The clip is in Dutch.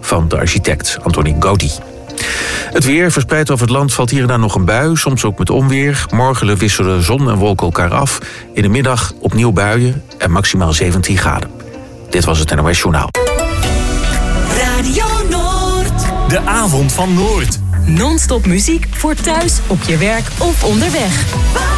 van de architect Antoni Gaudí. Het weer verspreid over het land valt hier en daar nog een bui, soms ook met onweer. Morgen wisselen zon en wolken elkaar af. In de middag opnieuw buien en maximaal 17 graden. Dit was het NOS Journaal. Radio Noord. De avond van Noord. Non-stop muziek voor thuis, op je werk of onderweg.